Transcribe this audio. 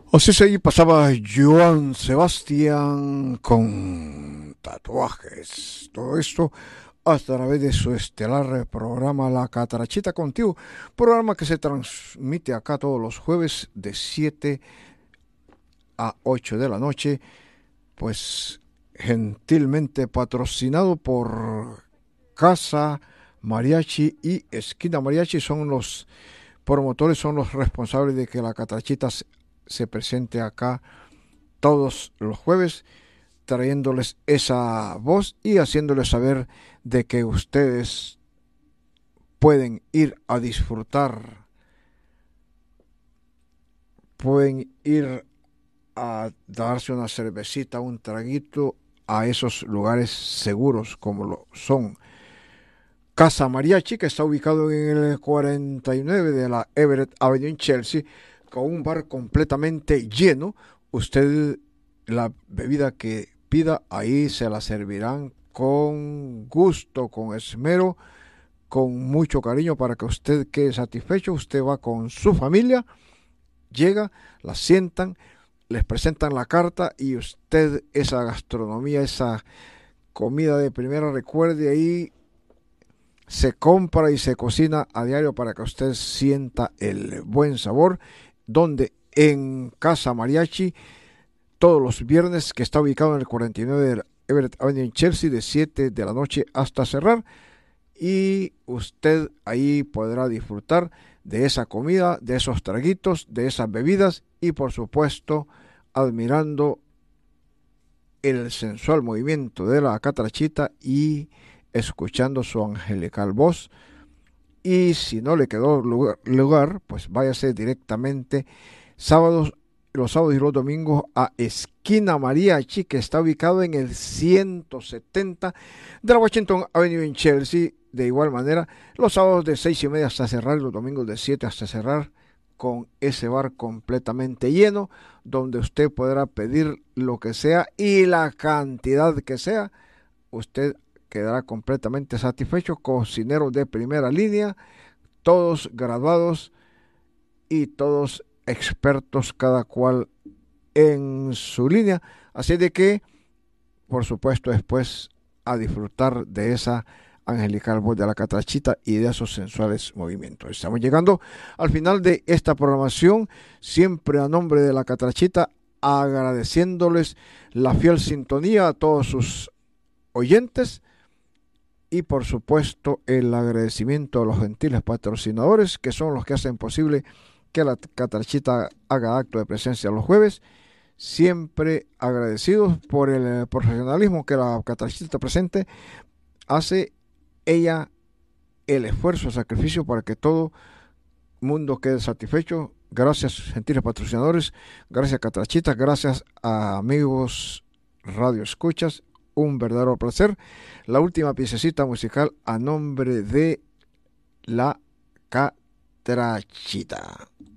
Así se ahí pasaba Joan Sebastián con tatuajes. Todo esto a través de su estelar programa La Catarachita Contigo, programa que se transmite acá todos los jueves de 7 a 8 de la noche, pues gentilmente patrocinado por Casa Mariachi y Esquina Mariachi. Son los promotores, son los responsables de que La Catarachita se presente acá todos los jueves, trayéndoles esa voz y haciéndoles saber de que ustedes pueden ir a disfrutar, pueden ir a darse una cervecita, un traguito a esos lugares seguros como lo son Casa Mariachi, que está ubicado en el 49 de la Everett Avenue en Chelsea, con un bar completamente lleno. Usted la bebida que pida ahí se la servirán con gusto, con esmero, con mucho cariño para que usted quede satisfecho. Usted va con su familia, llega, la sientan, les presentan la carta y usted esa gastronomía, esa comida de primera, recuerde ahí, se compra y se cocina a diario para que usted sienta el buen sabor, donde en Casa Mariachi todos los viernes, que está ubicado en el 49 de Everett Avenue en Chelsea, de 7 de la noche hasta cerrar, y usted ahí podrá disfrutar de esa comida, de esos traguitos, de esas bebidas y por supuesto admirando el sensual movimiento de la catrachita y escuchando su angelical voz. Y si no le quedó lugar, pues váyase directamente los sábados y los domingos a Esquina Mariachi, que está ubicado en el 170 de la Washington Avenue en Chelsea. De igual manera, los sábados de 6:30 hasta cerrar y los domingos de 7 hasta cerrar, con ese bar completamente lleno, donde usted podrá pedir lo que sea y la cantidad que sea. Usted quedará completamente satisfecho. Cocineros de primera línea, todos graduados y todos expertos, cada cual en su línea. Así de que, por supuesto, después a disfrutar de esa angelical voz de la catrachita y de esos sensuales movimientos. Estamos llegando al final de esta programación, siempre a nombre de la catrachita, agradeciéndoles la fiel sintonía a todos sus oyentes y por supuesto el agradecimiento a los gentiles patrocinadores, que son los que hacen posible que la catrachita haga acto de presencia los jueves. Siempre agradecidos por el profesionalismo que la catrachita presente, hace ella el esfuerzo, el sacrificio para que todo mundo quede satisfecho. Gracias, gentiles patrocinadores, gracias catrachita, gracias a amigos radio escuchas, un verdadero placer. La última piececita musical a nombre de la catrachita.